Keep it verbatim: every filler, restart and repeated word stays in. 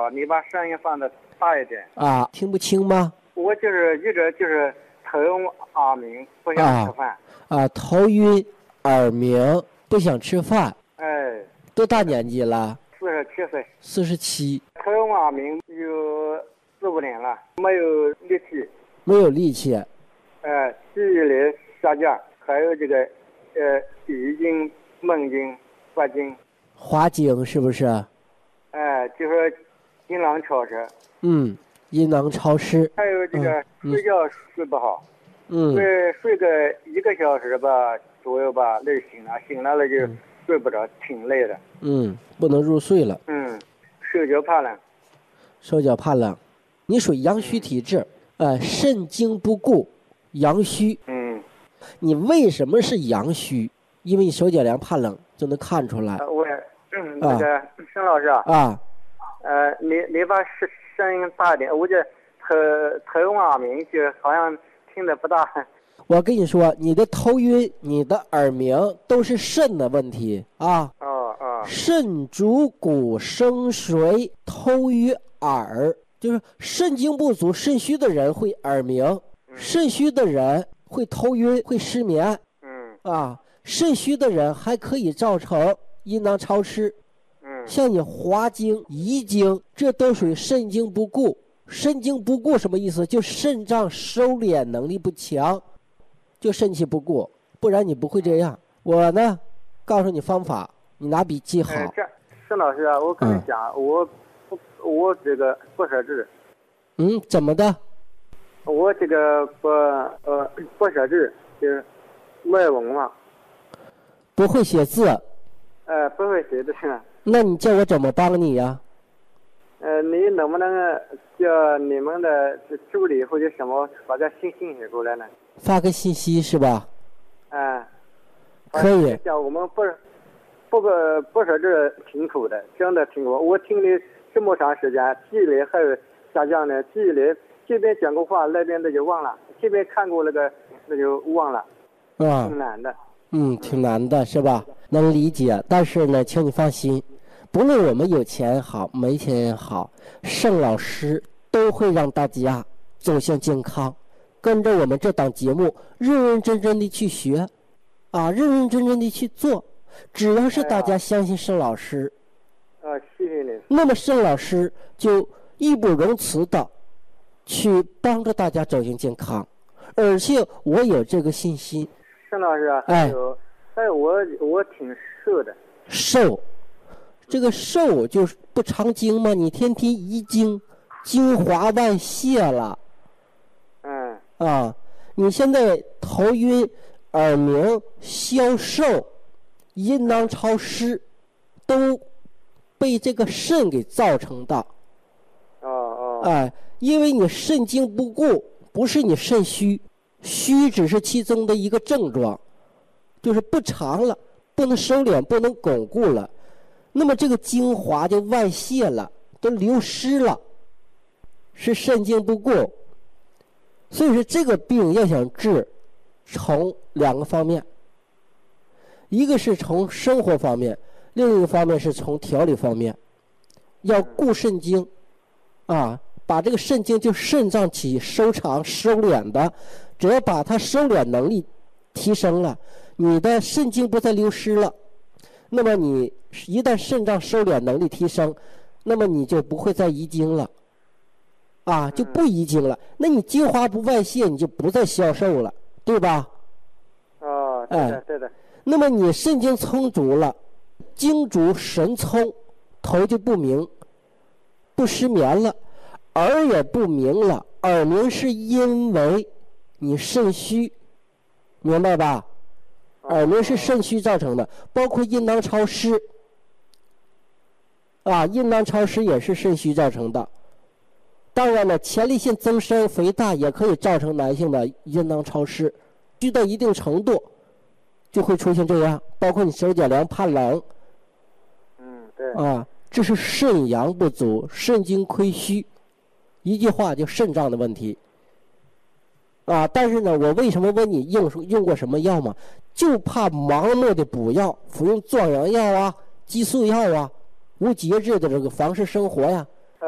好，你把声音放的大一点。 啊，听不清吗？ 我就是一直就是头晕耳鸣，不想吃饭。 啊，啊头晕耳鸣，不想吃饭。 哎， 多大年纪了？ 四十七岁。 四十七。 头晕耳鸣有四五年了，没有力气。 没有力气。 呃，记忆力下降，还有这个呃遗精、梦精、发精。 滑精是不是？ 哎、呃，就是阴囊潮湿。 嗯，阴囊潮湿。 还有这个、嗯、睡觉睡不好。 嗯。 睡睡个一个小时吧左右吧，累醒了，醒了了就睡不着，挺累的。 嗯，不能入睡了。 嗯，手脚怕冷。 手脚怕冷，你属阳虚体质，呃，肾精不固，阳虚。 嗯。 你为什么是阳虚？因为你手脚凉怕冷，就能看出来。 我，嗯，那个沈老师啊。 啊。 呃，你你把声声音大一点，我这头头晕耳鸣就好像听得不大。 我跟你说，你的头晕、你的耳鸣都是肾的问题啊。 哦哦。 肾主骨生髓，头于耳，就是肾精不足、肾虚的人会耳鸣，嗯、肾虚的人会头晕、会失眠。 嗯。 啊，肾虚的人还可以造成阴囊潮湿。 嗯。 像你滑精、遗精，这都属于肾精不固。肾精不固什么意思？就肾脏收敛能力不强，就肾气不固，不然你不会这样。我呢，告诉你方法，你拿笔记好。 哎，这沈老师啊，我跟你讲，嗯、我不我这个不识字。 嗯，怎么的？ 我这个不呃不识字，就是外文嘛。 不会写字。 呃，不会写字。 那你叫我怎么帮你呀？ 呃，你能不能叫你们的助理或者什么把这信息写过来呢？ 发个信息是吧？ 嗯， 可以。 像我们不不不不识字挺苦的，真的挺苦。我听你这么长时间，记忆力还有下降呢，记忆力这边讲过话，那边的就忘了；这边看过那个，那就忘了。 啊， 挺难的。 嗯，挺难的是吧？能理解，但是呢，请你放心。不论我们有钱也好，没钱也好，盛老师都会让大家走向健康，跟着我们这档节目认认真真的去学，啊，认认真真的去做。只要是大家相信盛老师， 啊，谢谢你。 那么盛老师就义不容辞的去帮着大家走向健康，而且我有这个信心。 盛老师啊，还有，哎，还有我我挺瘦的。 瘦。这个瘦就是不藏精吗？你天天遗精，精华外泄了。 嗯。 啊，你现在头晕、耳鸣、消瘦、阴囊潮湿，都被这个肾给造成的。 哦哦。 哎，因为你肾精不固，不是你肾虚，虚只是其中的一个症状，就是不长了，不能收敛，不能巩固了。那么这个精华就外泄了，都流失了，是肾精不固。所以说这个病要想治，从两个方面，一个是从生活方面，另一个方面是从调理方面，要固肾精，啊，把这个肾精就肾脏起收藏收敛的，只要把它收敛能力提升了，你的肾精不再流失了。那么你一旦肾脏收敛能力提升，那么你就不会再遗精了，啊，就不遗精了。那你精华不外泄，你就不再消瘦了，对吧？ 哦，对的，对的。 那么你肾精充足了，精足神聪，头就不明，不失眠了，耳也不明了。耳鸣是因为你肾虚，明白吧？耳鸣是肾虚造成的，包括阴囊潮湿，啊，阴囊潮湿也是肾虚造成的。当然了，前列腺增生、肥大也可以造成男性的阴囊潮湿，虚到一定程度，就会出现这样，包括你手脚凉、怕冷。 嗯，对。 啊，这是肾阳不足、肾精亏虚，一句话就肾脏的问题。啊，但是呢，我为什么问你用用过什么药嘛？就怕盲目的补药，服用壮阳药啊、激素药啊，无节制的这个房事生活呀，